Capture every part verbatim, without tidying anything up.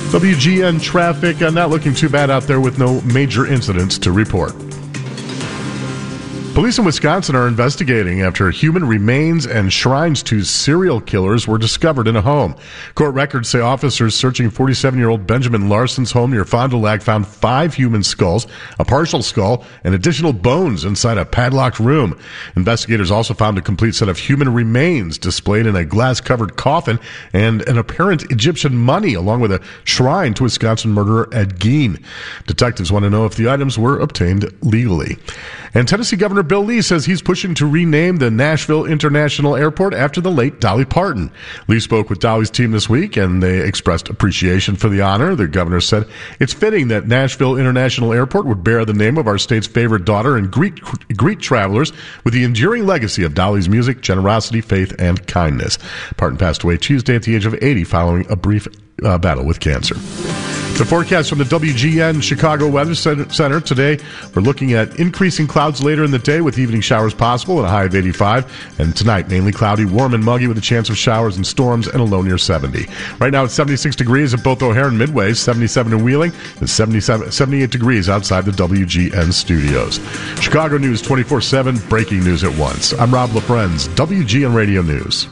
W G N traffic, uh, not looking too bad out there with no major incidents to report. Police in Wisconsin are investigating after human remains and shrines to serial killers were discovered in a home. Court records say officers searching forty-seven-year-old Benjamin Larson's home near Fond du Lac found five human skulls, a partial skull, and additional bones inside a padlocked room. Investigators also found a complete set of human remains displayed in a glass-covered coffin and an apparent Egyptian mummy, along with a shrine to Wisconsin murderer Ed Gein. Detectives want to know if the items were obtained legally. And Tennessee Governor Bill Lee says he's pushing to rename the Nashville International Airport after the late Dolly Parton. Lee spoke with Dolly's team this week, and they expressed appreciation for the honor. The governor said it's fitting that Nashville International Airport would bear the name of our state's favorite daughter and greet, greet travelers with the enduring legacy of Dolly's music, generosity, faith, and kindness. Parton passed away Tuesday at the age of eighty following a brief uh, battle with cancer. The forecast from the W G N Chicago Weather Center today, we're looking at increasing clouds later in the day with evening showers possible and a high of eighty-five. And tonight, mainly cloudy, warm and muggy with a chance of showers and storms and a low near seventy. Right now, it's seventy-six degrees at both O'Hare and Midway, seventy-seven in Wheeling, and seventy-seven, seventy-eight degrees outside the W G N studios. Chicago News twenty-four seven, breaking news at once. I'm Rob LaFrenz, W G N Radio News.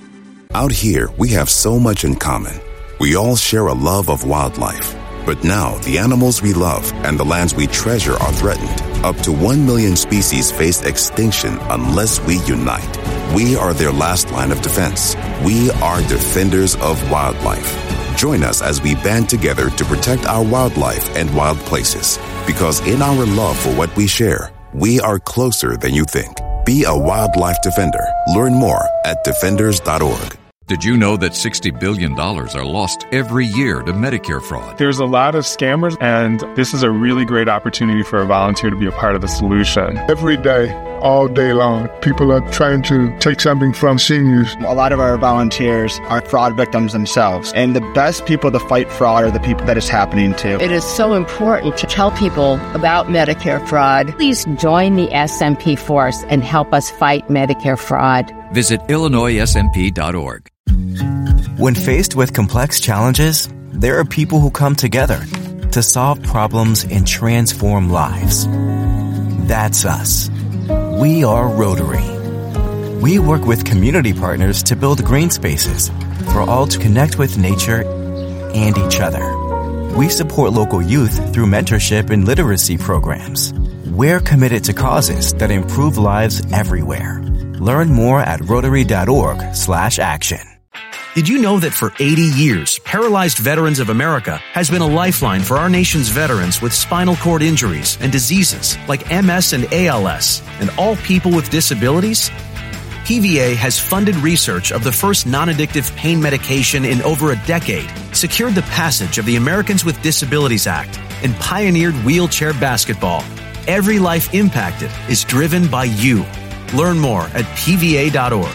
Out here, we have so much in common. We all share a love of wildlife. But now, the animals we love and the lands we treasure are threatened. Up to one million species face extinction unless we unite. We are their last line of defense. We are defenders of wildlife. Join us as we band together to protect our wildlife and wild places. Because in our love for what we share, we are closer than you think. Be a wildlife defender. Learn more at defenders dot org. Did you know that sixty billion dollars are lost every year to Medicare fraud? There's a lot of scammers, and this is a really great opportunity for a volunteer to be a part of the solution. Every day, all day long, people are trying to take something from seniors. A lot of our volunteers are fraud victims themselves, and the best people to fight fraud are the people that it's happening to. It is so important to tell people about Medicare fraud. Please join the S M P force and help us fight Medicare fraud. Visit Illinois S M P dot org. When faced with complex challenges, there are people who come together to solve problems and transform lives. That's us. We are Rotary. We work with community partners to build green spaces for all to connect with nature and each other. We support local youth through mentorship and literacy programs. We're committed to causes that improve lives everywhere. Learn more at rotary dot org slash action. Did you know that for eighty years, Paralyzed Veterans of America has been a lifeline for our nation's veterans with spinal cord injuries and diseases like M S and A L S, and all people with disabilities? P V A has funded research of the first non-addictive pain medication in over a decade, secured the passage of the Americans with Disabilities Act, and pioneered wheelchair basketball. Every life impacted is driven by you. Learn more at P V A dot org.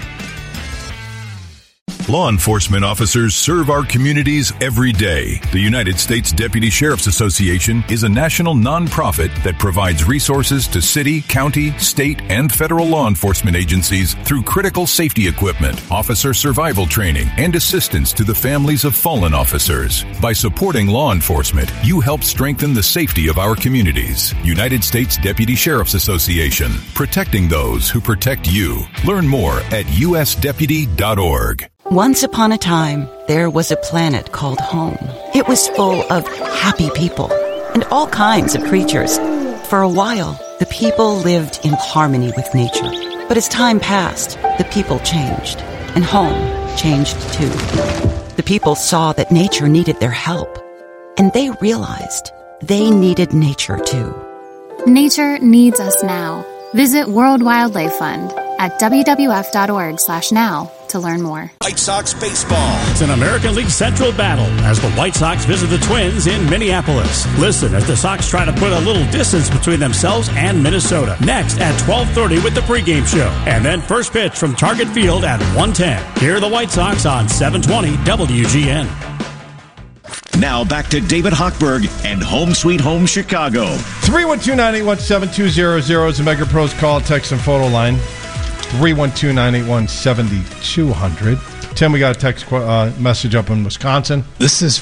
Law enforcement officers serve our communities every day. The United States Deputy Sheriff's Association is a national nonprofit that provides resources to city, county, state, and federal law enforcement agencies through critical safety equipment, officer survival training, and assistance to the families of fallen officers. By supporting law enforcement, you help strengthen the safety of our communities. United States Deputy Sheriff's Association, protecting those who protect you. Learn more at U S deputy dot org. Once upon a time, there was a planet called home. It was full of happy people and all kinds of creatures. For a while, the people lived in harmony with nature. But as time passed, the people changed, and home changed too. The people saw that nature needed their help, and they realized they needed nature too. Nature needs us now. Visit World Wildlife Fund at w w f dot org slash now to learn more. White Sox baseball. It's an American League Central battle as the White Sox visit the Twins in Minneapolis. Listen as the Sox try to put a little distance between themselves and Minnesota. Next at twelve thirty with the pregame show. And then first pitch from Target Field at one ten. Here are the White Sox on seven twenty W G N. Now back to David Hochberg and Home Sweet Home Chicago. three one two, nine eight one, seven two zero zero is the Mega Pros call, text, and photo line. three one two, nine eight one, seven two zero zero. Tim, we got a text uh, message up in Wisconsin. This is